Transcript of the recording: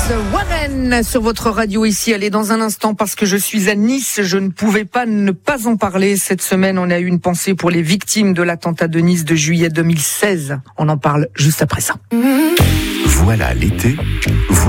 Warren sur votre radio ici. Allez, dans un instant, parce que je suis à Nice, je ne pouvais pas ne pas en parler. Cette semaine, on a eu une pensée pour les victimes de l'attentat de Nice de juillet 2016. On en parle juste après ça. Voilà l'été.